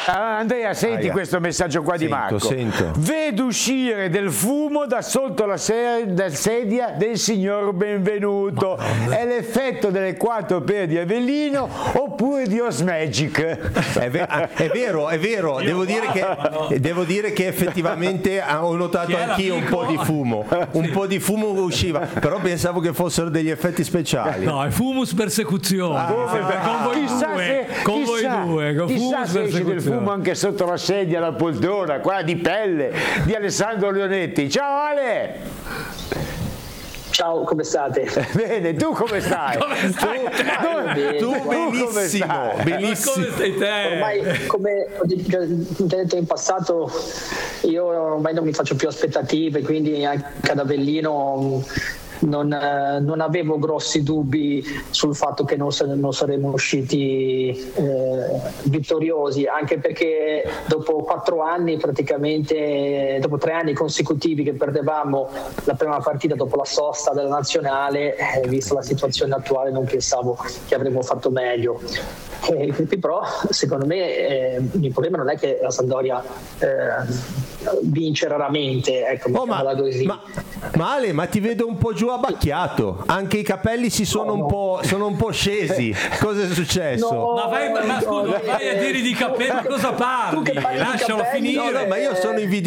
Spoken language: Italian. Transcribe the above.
Andrea, senti questo messaggio qua di Marco. Sento. Vedo uscire del fumo da sotto la sedia del signor Benvenuto. È l'effetto delle 4 pere di Avellino oppure di Osmagic? È vero. Devo dire che effettivamente ho notato anch'io un po' di fumo. Un po' di fumo usciva, però pensavo che fossero degli effetti speciali. No, è fumus persecuzione. Con voi due. Chissà se esce del fumo anche sotto la sedia, la poltrona, quella di pelle di Alessandro Leonetti. Ciao Ale! Ciao, come state? Bene, tu come stai? Tu benissimo. Come stai te? Ormai, come ho detto in passato, io ormai non mi faccio più aspettative, quindi anche ad Avellino non avevo grossi dubbi sul fatto che non saremmo usciti vittoriosi, anche perché dopo 4 anni, praticamente dopo 3 anni consecutivi che perdevamo la prima partita dopo la sosta della nazionale, visto la situazione attuale non pensavo che avremmo fatto meglio. Però secondo me il problema non è che la Sampdoria vince raramente, ecco, ma Ale, ma ti vedo un po' giù abbacchiato, anche i capelli sono un po' scesi. Cosa è successo? Ma scusa, vai a dire di capelli, ma cosa parli? Lascialo finire. No, ma io sono invidioso